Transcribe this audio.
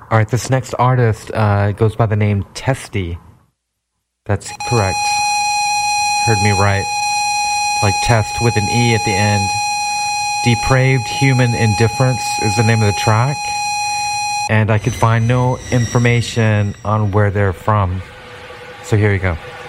Alright, this next artist goes by the name Testy. That's correct. Heard me right. Like test with an E at the end. Depraved Human Indifference is the name of the track. And I could find no information on where they're from. So here you go.